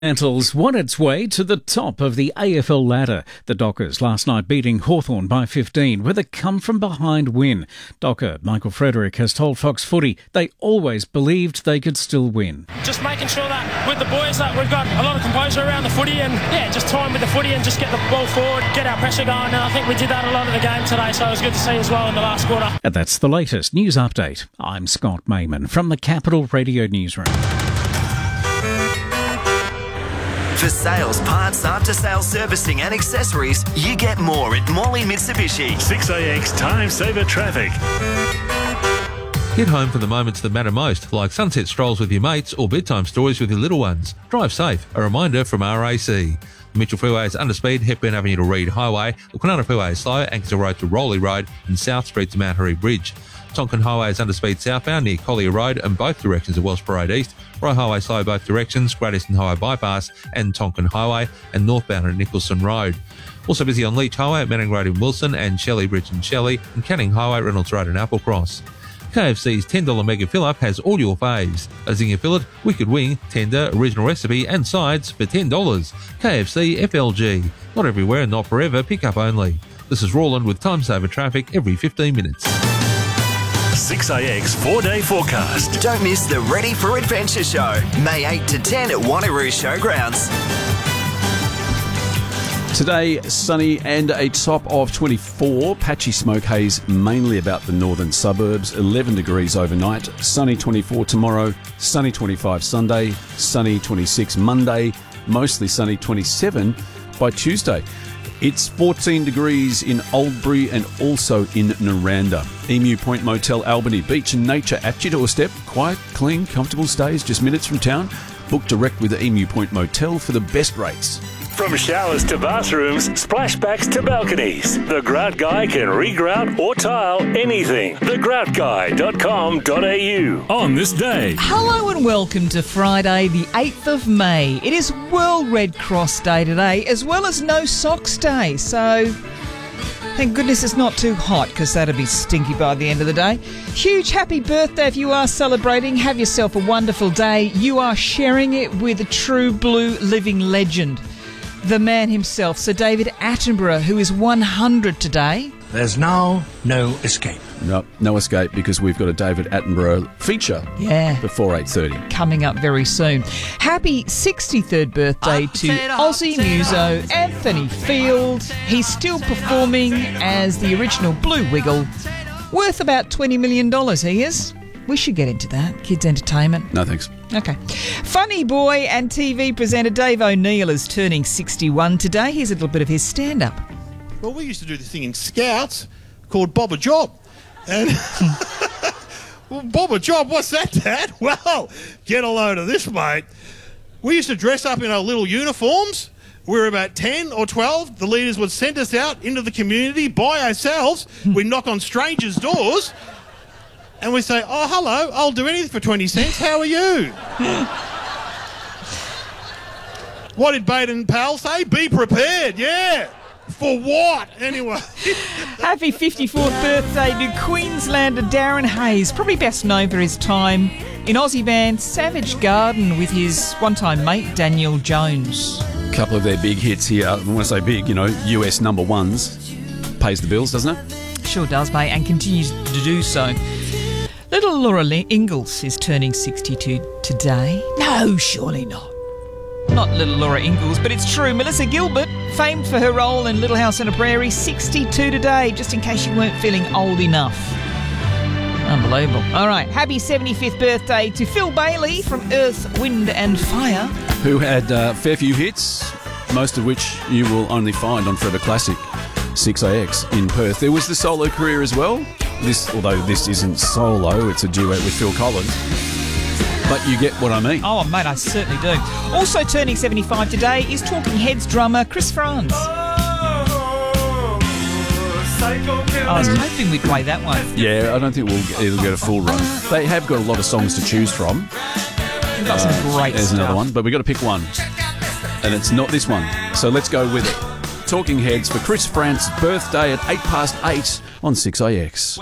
Mantles won its way to the top of the AFL ladder. The Dockers last night beating Hawthorn by 15 with a come-from-behind win. Docker Michael Frederick has told Fox Footy they always believed they could still win. Just making sure that with the boys that we've got a lot of composure around the footy and just time with the footy and just get the ball forward, get our pressure going, and I think we did that a lot of the game today, so it was good to see as well in the last quarter. And that's the latest news update. I'm Scott Mayman from the Capital Radio Newsroom. For sales, parts, after-sales servicing and accessories, you get more at Morley Mitsubishi. 6AX Time Saver Traffic. Get home for the moments that matter most, like sunset strolls with your mates or bedtime stories with your little ones. Drive safe. A reminder from RAC. The Mitchell Freeway is underspeed, Hepburn Avenue to Reid Highway. The Kwinana Freeway is slow, Anchorage Road to Rowley Road and South Street to Mount Hurry Bridge. Tonkin Highway is underspeed southbound near Collier Road and both directions of Welsh Parade East. Roy Highway slow both directions, Great Eastern Highway Bypass and Tonkin Highway, and northbound at Nicholson Road. Also busy on Leach Highway at Manning Road in Wilson and Shelley Bridge in Shelley, and Canning Highway, Reynolds Road in Applecross. KFC's $10 Mega Fill-Up has all your faves. A zinger fillet, wicked wing, tender, original recipe and sides for $10. KFC FLG. Not everywhere and not forever, pick up only. This is Rawland with Time Saver Traffic every 15 minutes. 6AX 4-day forecast. Don't miss the Ready for Adventure show, May 8 to 10 at Wanneroo Showgrounds. Today, sunny and a top of 24. Patchy smoke haze mainly about the northern suburbs. 11 degrees overnight. Sunny 24 tomorrow. Sunny 25 Sunday. Sunny 26 Monday. Mostly sunny 27 by Tuesday. It's 14 degrees in Oldbury and also in Naranda. Emu Point Motel, Albany. Beach and nature at your doorstep. Quiet, clean, comfortable stays just minutes from town. Book direct with the Emu Point Motel for the best rates. From showers to bathrooms, splashbacks to balconies, the Grout Guy can regrout or tile anything. thegroutguy.com.au. On this day. Hello and welcome to Friday the 8th of May. It is World Red Cross Day today, as well as No Socks Day. So thank goodness it's not too hot, because that'd be stinky by the end of the day. Huge happy birthday if you are celebrating. Have yourself a wonderful day. You are sharing it with a true blue living legend. The man himself, Sir David Attenborough, who is 100 today. There's now no escape. No escape, because we've got a David Attenborough feature before 8:30. Coming up very soon. Happy 63rd birthday to Aussie muso Anthony Field. He's still performing as the original Blue Wiggle. Worth about $20 million, he is. We should get into that. Kids' entertainment. No, thanks. Okay. Funny boy and TV presenter Dave O'Neill is turning 61 today. Here's a little bit of his stand-up. Well, we used to do this thing in Scouts called Bob a Job. And well, Bob a Job, what's that, Dad? Well, get a load of this, mate. We used to dress up in our little uniforms. We were about 10 or 12. The leaders would send us out into the community by ourselves. We'd knock on strangers' doors. And we say, oh, hello, I'll do anything for 20 cents. How are you? What did Baden Powell say? Be prepared, yeah. For what? Anyway. Happy 54th birthday to Queenslander Darren Hayes, probably best known for his time in Aussie band Savage Garden with his one-time mate Daniel Jones. A couple of their big hits here. When I say big, US number ones. Pays the bills, doesn't it? Sure does, mate, and continues to do so. Little Laura Ingalls is turning 62 today. No, surely not. Not little Laura Ingalls, but it's true. Melissa Gilbert, famed for her role in Little House on the Prairie, 62 today, just in case you weren't feeling old enough. Unbelievable. All right, happy 75th birthday to Phil Bailey from Earth, Wind and Fire. Who had a fair few hits, most of which you will only find on Forever Classic 6AX in Perth. There was the solo career as well. Although this isn't solo, it's a duet with Phil Collins. But you get what I mean. Oh, mate, I certainly do. Also turning 75 today is Talking Heads drummer Chris Frantz. I was hoping we'd play that one. Yeah, I don't think it'll get a full run. They have got a lot of songs to choose from. They've got some great There's stuff. another one, but we've got to pick one. And it's not this one. So let's go with it. Talking Heads for Chris Frantz' birthday at 8 past 8 on 6AX.